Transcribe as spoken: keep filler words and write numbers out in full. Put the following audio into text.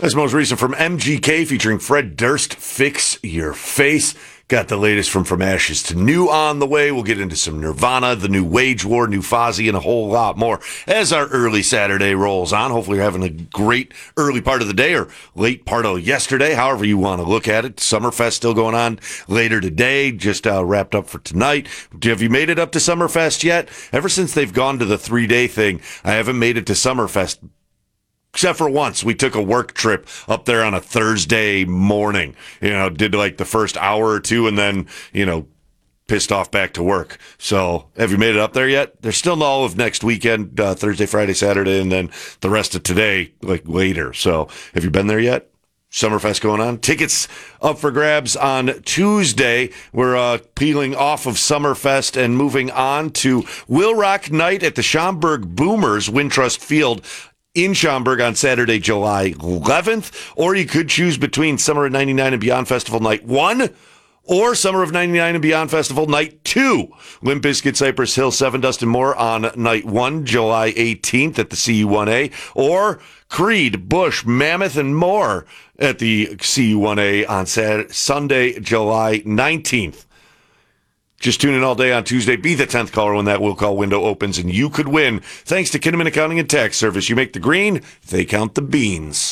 That's most recent from M G K featuring Fred Durst, Fix Your Face. Got the latest from From Ashes to New on the way. We'll get into some Nirvana, the new Wage War, new Fozzy, and a whole lot more as our early Saturday rolls on. Hopefully you're having a great early part of the day or late part of yesterday, however you want to look at it. Summerfest still going on later today, just uh, wrapped up for tonight. Have you made it up to Summerfest yet? Ever since they've gone to the three-day thing, I haven't made it to Summerfest. Except for once, we took a work trip up there on a Thursday morning. You know, did like the first hour or two and then, you know, pissed off back to work. So have you made it up there yet? There's still all of next weekend, uh, Thursday, Friday, Saturday, and then the rest of today, like later. So have you been there yet? Summerfest going on. Tickets up for grabs on Tuesday. We're uh, peeling off of Summerfest and moving on to Will Rock Night at the Schaumburg Boomers, Wintrust Field, in Schaumburg on Saturday, July eleventh, or you could choose between Summer of ninety-nine and Beyond Festival Night one or Summer of ninety-nine and Beyond Festival Night two. Limp Bizkit, Cypress Hill, Seven Dust and More on Night one, July eighteenth at the C U one A, or Creed, Bush, Mammoth, and more at the C U one A on Saturday, Sunday, July nineteenth. Just tune in all day on Tuesday. Be the tenth caller when that will call window opens, and you could win. Thanks to Kinnaman Accounting and Tax Service. You make the green, they count the beans.